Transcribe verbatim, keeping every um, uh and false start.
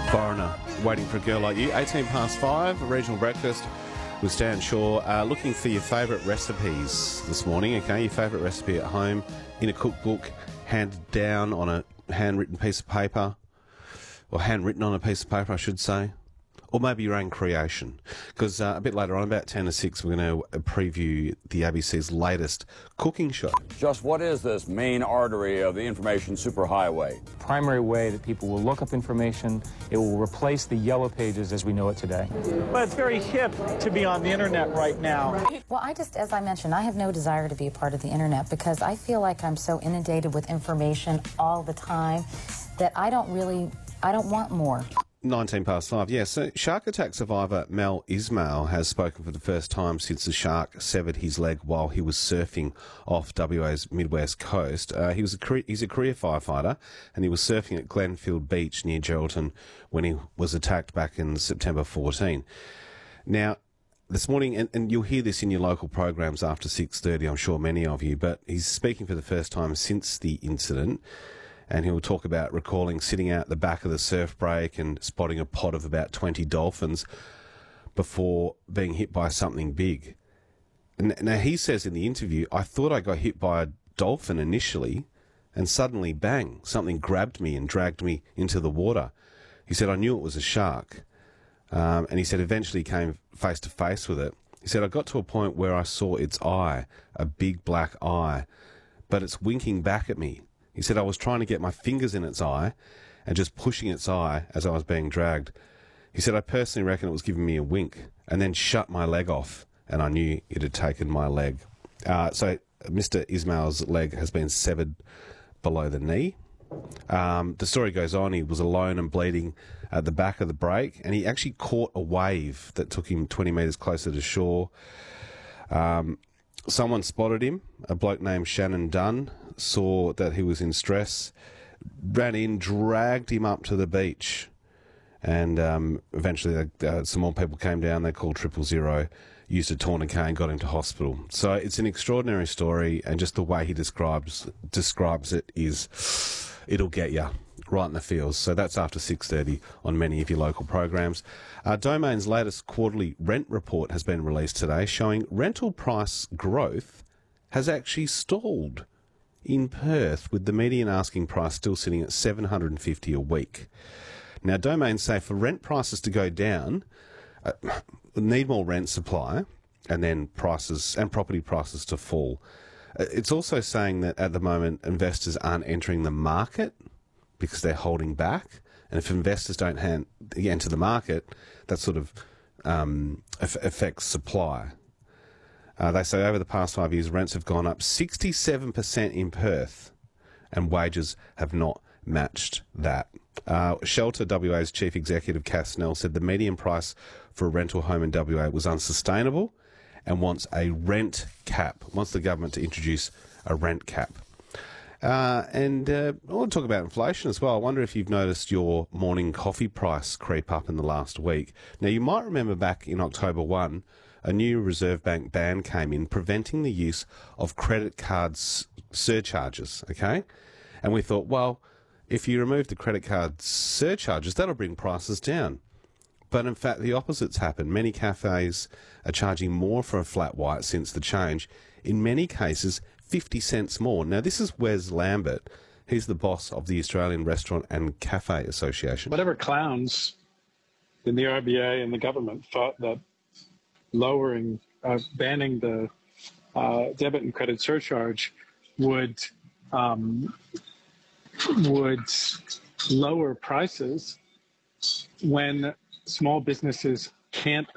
Foreigner, Waiting for a Girl Like You. eighteen past five, a regional breakfast with Stan Shaw. Uh, looking for your favourite recipes this morning, okay? Your favourite recipe at home, in a cookbook, handed down on a handwritten piece of paper, or handwritten on a piece of paper, I should say. Or maybe your own creation. Because uh, a bit later on, about ten to six, we're going to preview the A B C's latest cooking show. Just what is this main artery of the information superhighway? Primary way that people will look up information. It will replace the yellow pages as we know it today. But it's very hip to be on the internet right now. Well, I just, as I mentioned, I have no desire to be a part of the internet because I feel like I'm so inundated with information all the time that I don't really, I don't want more. nineteen past five, yeah. So shark attack survivor Mel Ismail has spoken for the first time since the shark severed his leg while he was surfing off W A's Midwest coast. Uh, he was a career, he's a career firefighter, and he was surfing at Glenfield Beach near Geraldton when he was attacked back in September fourteenth. Now, this morning, and, and you'll hear this in your local programs after six thirty, I'm sure many of you, but he's speaking for the first time since the incident. And he'll talk about recalling sitting out the back of the surf break and spotting a pod of about twenty dolphins before being hit by something big. Now, he says in the interview, I thought I got hit by a dolphin initially, and suddenly, bang, something grabbed me and dragged me into the water. He said, I knew it was a shark. Um, and he said, eventually came face to face with it. He said, I got to a point where I saw its eye, a big black eye, but it's winking back at me. He said, I was trying to get my fingers in its eye and just pushing its eye as I was being dragged. He said, I personally reckon it was giving me a wink and then shut my leg off, and I knew it had taken my leg. Uh, so Mister Ismail's leg has been severed below the knee. Um, the story goes on, he was alone and bleeding at the back of the break, and he actually caught a wave that took him twenty metres closer to shore. Um, someone spotted him, a bloke named Shannon Dunn, saw that he was in stress, ran in, dragged him up to the beach, and um, eventually uh, some more people came down. They called triple zero, used a tourniquet and got him to hospital. So it's an extraordinary story, and just the way he describes describes it is, it'll get you right in the feels. So that's after six thirty on many of your local programs. Uh, Domain's latest quarterly rent report has been released today, showing rental price growth has actually stalled in Perth, with the median asking price still sitting at seven hundred fifty dollars a week. Now, Domain say for rent prices to go down, uh, need more rent supply, and then prices and property prices to fall. Uh, it's also saying that at the moment investors aren't entering the market because they're holding back, and if investors don't hand, enter the market, that sort of um, affects supply. Uh, they say over the past five years, rents have gone up sixty-seven percent in Perth, and wages have not matched that. Uh, Shelter W A's Chief Executive Cass Snell said the median price for a rental home in W A was unsustainable and wants a rent cap, wants the government to introduce a rent cap. Uh, and uh, I want to talk about inflation as well. I wonder if you've noticed your morning coffee price creep up in the last week. Now, you might remember back in October first, a new Reserve Bank ban came in preventing the use of credit cards surcharges, okay? And we thought, well, if you remove the credit card surcharges, that'll bring prices down. But in fact, the opposite's happened. Many cafes are charging more for a flat white since the change. In many cases, fifty cents more. Now, this is Wes Lambert. He's the boss of the Australian Restaurant and Cafe Association. Whatever clowns in the R B A and the government thought that lowering, uh, banning the uh, debit and credit surcharge would um, would lower prices when small businesses can't